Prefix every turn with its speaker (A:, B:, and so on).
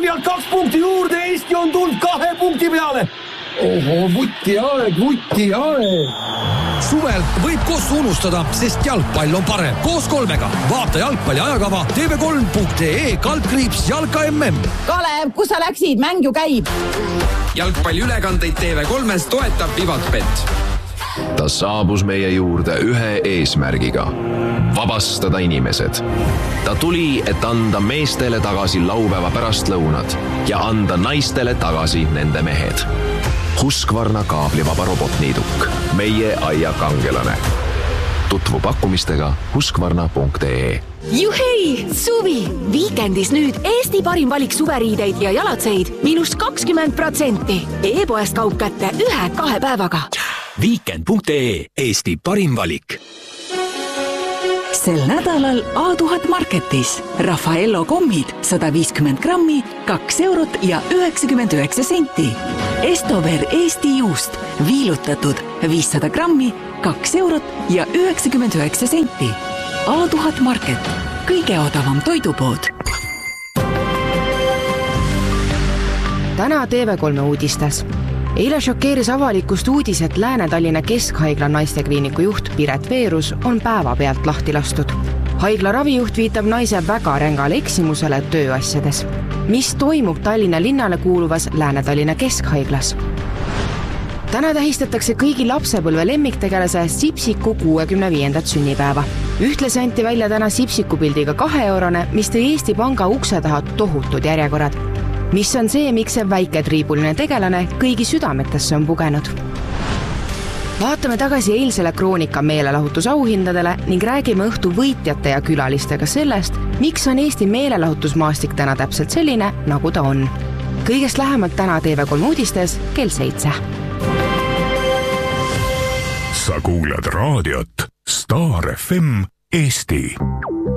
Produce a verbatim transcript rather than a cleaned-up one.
A: pealt kaks punkti juurde, Eesti on tulnud kahe punkti peale. Oho, vuti aeg, vuti aeg.
B: Suvel võib koos unustada, sest jalgpall on parem. Koos kolmega. Vaata jalgpalli ajakava T V kolm punkt ee kaldkriips jalka M M.
C: Kalev, kus sa läksid? Mäng ju käib.
D: Jalgpalli ülekandeid T V kolmes toetab Vivatbet.
E: Ta saabus meie juurde ühe eesmärgiga. Vabastada inimesed. Ta tuli, et anda meestele tagasi laupäeva pärastlõunad ja anda naistele tagasi nende mehed. Husqvarna kaablivaba robotniiduk. Meie aia kangelane. Tutvu pakkumistega husqvarna punkt ee.
F: Juhei! Suvi! Viikendis nüüd Eesti parim valik suveriideid ja jalatseid miinus kakskümmend protsenti. E-poest kaup kätte ühe-kahe päevaga.
B: Viikend punkt ee. Eesti parim valik.
G: Sel nädalal A tuhat Marketis Raffaello kommid sada viiskümmend grammi, kaks eurot ja üheksakümmend üheksa senti. Estover Eesti juust viilutatud viissada grammi, kaks eurot ja üheksakümmend üheksa senti. A tuhat Market, kõige odavam toidupood.
H: Täna T V kolme uudistes. Eile šokeeris avalikust uudis, et Lääne-Tallinna Keskhaigla naistekliiniku juht Piret Veerus on päeva pealt lahti lastud. Haigla ravijuht viitab naise väga rängale eksimusele tööasjades. Mis toimub Tallinna linnale kuuluvas Lääne-Tallinna Keskhaiglas? Täna tähistatakse kõigi lapsepõlve lemmiktegelase Sipsiku kuuekümne viiendat sünnipäeva. Ühtlasi anti välja täna Sipsiku pildiga kahe eurone, mis tõi Eesti Panga ukse taha tohutud järjekorrad. Mis on see, miks see väike triibuline tegelane kõigi südametesse on pugenud? Vaatame tagasi eilsele Kroonika meelelahutusauhindadele ning räägime õhtu võitjate ja külalistega sellest, miks on Eesti meelelahutusmaastik täna täpselt selline, nagu ta on. Kõigest lähemalt täna T V kolm uudistes kell seitse.
I: Sa kuulad raadiot Star F M Eesti.